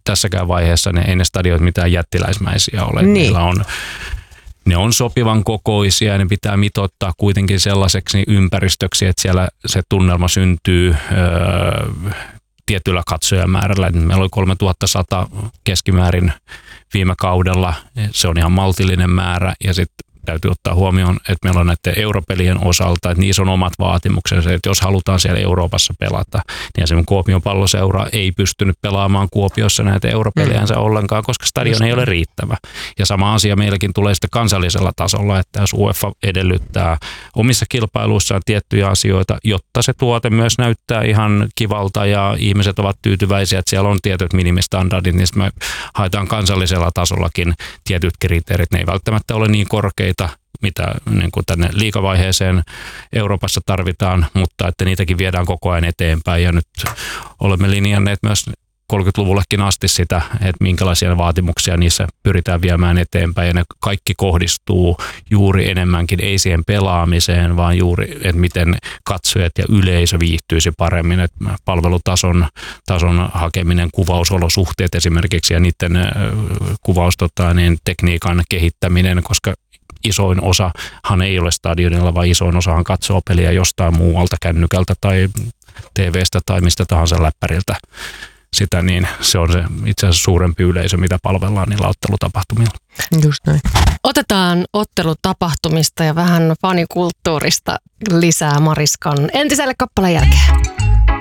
tässäkään vaiheessa ei ne stadionit mitään jättiläismäisiä ole. Niin. Ne on sopivan kokoisia ja ne pitää mitoittaa kuitenkin sellaiseksi ympäristöksi, että siellä se tunnelma syntyy tietyllä katsojamäärällä. Meillä oli 3100 keskimäärin viime kaudella. Se on ihan maltillinen määrä ja sitten täytyy ottaa huomioon, että meillä on näiden europelien osalta, että niissä on omat vaatimuksensa, että jos halutaan siellä Euroopassa pelata, niin esimerkiksi Kuopion Palloseura ei pystynyt pelaamaan Kuopiossa näitä europeliänsä ollenkaan, koska stadion ei ole riittävä. Ja sama asia meilläkin tulee sitten kansallisella tasolla, että jos UEFA edellyttää omissa kilpailuissaan tiettyjä asioita, jotta se tuote myös näyttää ihan kivalta ja ihmiset ovat tyytyväisiä, että siellä on tietyt minimistandardit, niin me haetaan kansallisella tasollakin tietyt kriteerit. Ne ei välttämättä ole niin korkeita, mitä niin kuin tänne liigavaiheeseen Euroopassa tarvitaan, mutta että niitäkin viedään koko ajan eteenpäin ja nyt olemme linjanneet myös 30-luvullekin asti sitä, että minkälaisia vaatimuksia niissä pyritään viemään eteenpäin ja ne kaikki kohdistuu juuri enemmänkin ei siihen pelaamiseen, vaan juuri, että miten katsojat ja yleisö viihtyisi paremmin, että palvelutason hakeminen, kuvausolosuhteet esimerkiksi ja niiden tekniikan kehittäminen, koska isoin osahan ei ole stadionilla, vaan isoin osahan katsoo peliä jostain muualta kännykältä tai TV:stä tai mistä tahansa läppäriltä. Sitä, niin se on se itse asiassa suurempi yleisö, mitä palvellaan niillä ottelutapahtumilla. Just näin. Otetaan ottelutapahtumista ja vähän fanikulttuurista lisää Mariskan entiselle kappaleen jälkeen.